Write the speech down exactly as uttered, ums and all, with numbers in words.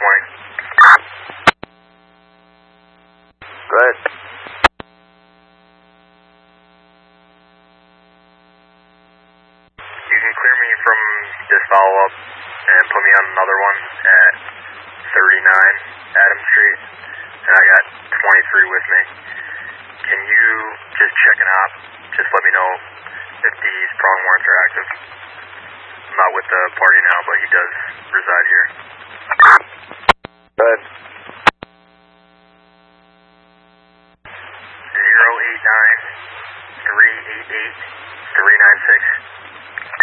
twenty. Go ahead. You can clear me from this follow-up and put me on another one at thirty-nine Adams Street, and I got twenty-three with me. Can you just check it out? Just let me know if these prong warrants are active. I'm not with the party now, but he does reside here.